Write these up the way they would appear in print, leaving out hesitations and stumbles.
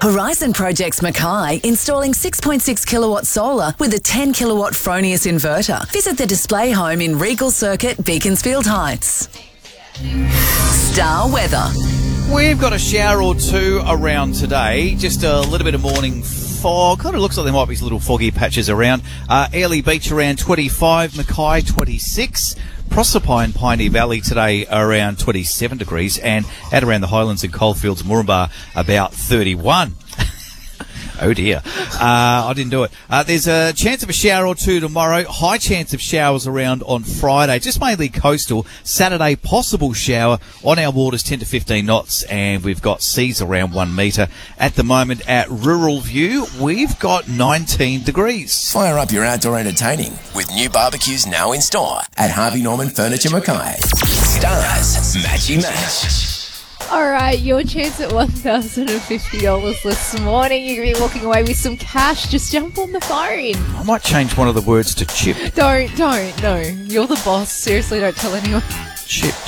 Horizon Projects Mackay, installing 6.6 kilowatt solar with a 10 kilowatt Fronius inverter. Visit the display home in Regal Circuit, Beaconsfield Heights. Star weather. We've got a shower or two around today. Just a little bit of morning fog. Kind of looks like there might be little foggy patches around. Airlie Beach around 25, Mackay 26. Proserpine, Piney Valley today around 27 degrees, and out around the Highlands and Coalfields, Moranbah about 31. Oh dear. I didn't do it. There's a chance of a shower or two tomorrow. High chance of showers around on Friday, just mainly coastal. Saturday, possible shower on our waters 10 to 15 knots, and we've got seas around 1 metre. At the moment at Rural View, we've got 19 degrees. Fire up your outdoor entertaining with new barbecues now in store at Harvey Norman Furniture Mackay. Stars Matchy Match. All right, your chance at $1,050 this morning. You're going to be walking away with some cash. Just jump on the phone. I might change one of the words to chipped. Don't. No, you're the boss. Seriously, don't tell anyone. Chipped.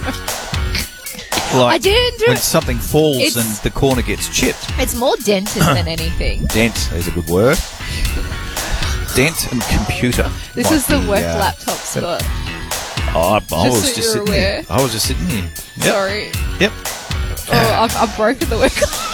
I didn't do when it. something falls and the corner gets chipped. It's more dented than anything. Dent is a good word. Dent and computer. This is the work laptop, Scott. I was so just you're sitting aware. here. I was just sitting here. Yep. Sorry. Yep. Oh, I've broken the work.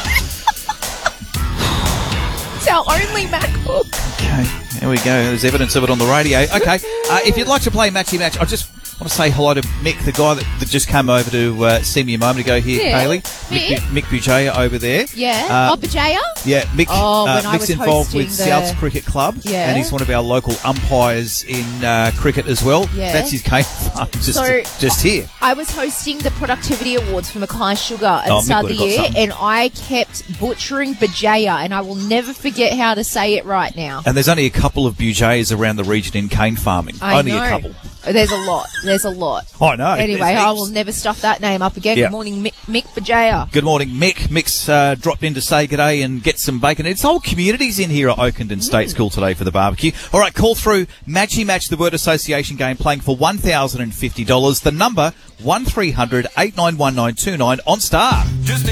It's our only MacBook. Okay, there we go. There's evidence of it on the radio. Okay, if you'd like to play Matchy Match, I just want to say hello to Mick, the guy that just came over to see me a moment ago here, Yeah. Kaylee. Mick Bujaya over there. Yeah. Bajaya? Yeah, Mick, when I Mick's was involved with hosting Souths Cricket Club, Yeah. and he's one of our local umpires in cricket as well. Yeah. That's his cane farm, just here. I was hosting the Productivity Awards for Mackay Sugar at the Mick start of the would've got year, something. and I kept butchering Bajaya, and I will never forget how to say it right now. And there's only a couple of Bujayas around the region in cane farming. Only know. a couple. There's a lot. I know. Anyway, There's I heaps. will never stuff that name up again. Yeah. Good morning, Mick Bajaya. Good morning, Mick. Mick's dropped in to say g'day and get some bacon. It's whole communities in here at Oakenden State School today for the barbecue. All right, call through Matchy Match, the word association game, playing for $1,050. The number 1300 891929 on Star.